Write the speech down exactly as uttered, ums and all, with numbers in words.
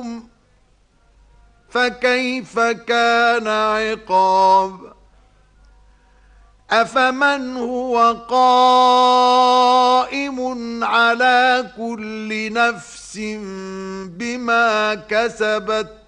كفرتم فكيف كان عقاب أفمن هو قائم على كل نفس بما كسبت